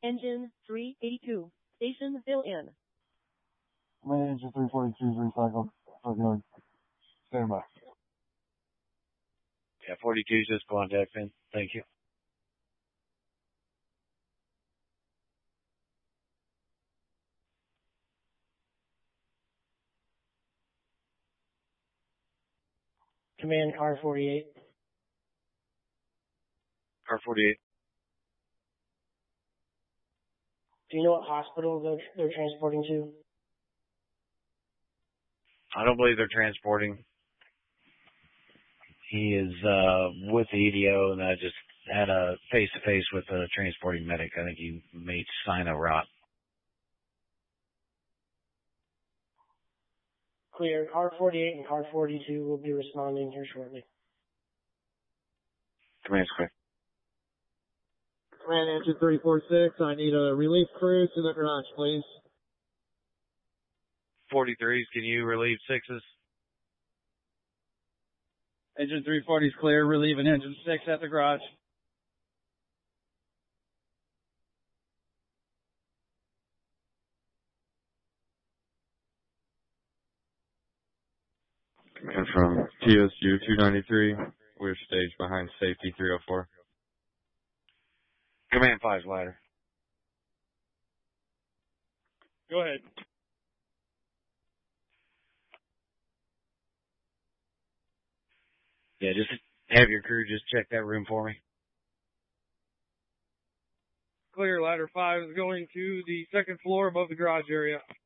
Engine 382. Station fill in. Command engine 342 is recycled. Yard. Stand by. Yeah, 42 is just go on deck then. Thank you. Command car 48. Car 48. Do you know what hospital they're transporting to? I don't believe they're transporting. He is with the EDO, and I just had a face-to-face with a transporting medic. I think he made sign of rot. Clear. Car 48 and car 42 will be responding here shortly. Command's clear. Command engine 346, I need a relief crew to the garage, please. 43s, can you relieve 6s? Engine 340 is clear, relieving engine 6 at the garage. Command from TSU 293, we're staged behind safety 304. Command 5's ladder. Go ahead. Yeah, just have your crew just check that room for me. Clear, ladder 5 is going to the second floor above the garage area.